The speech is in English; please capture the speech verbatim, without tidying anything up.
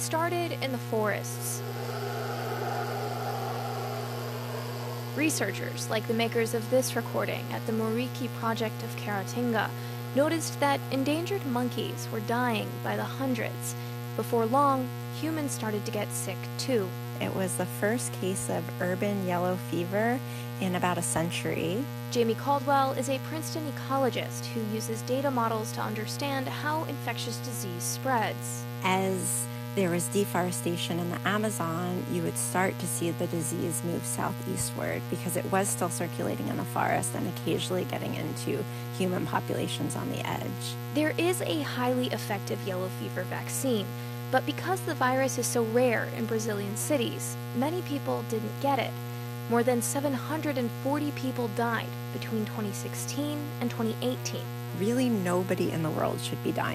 Started in the forests. Researchers, like the makers of this recording at the Muriqui project of Caratinga, noticed that endangered monkeys were dying by the hundreds. Before long, humans started to get sick too. It was the first case of urban yellow fever in about a century. Jamie Caldwell is a Princeton ecologist who uses data models to understand how infectious disease spreads. As there was deforestation in the Amazon, you would start to see the disease move southeastward because it was still circulating in the forest and occasionally getting into human populations on the edge. There is a highly effective yellow fever vaccine, but because the virus is so rare in Brazilian cities, many people didn't get it. More than seven hundred forty people died between twenty sixteen and twenty eighteen. Really, nobody in the world should be dying